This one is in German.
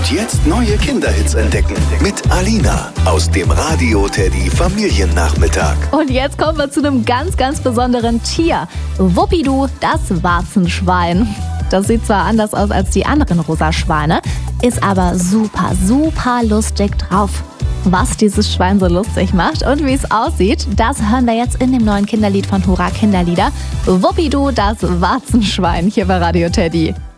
Und jetzt neue Kinderhits entdecken mit Alina aus dem Radio Teddy Familiennachmittag. Und jetzt kommen wir zu einem ganz, ganz besonderen Tier. Wuppidu, das Warzenschwein. Das sieht zwar anders aus als die anderen rosa Schweine, ist aber super, super lustig drauf. Was dieses Schwein so lustig macht und wie es aussieht, das hören wir jetzt in dem neuen Kinderlied von Hurra Kinderlieder. Wuppidu, das Warzenschwein hier bei Radio Teddy.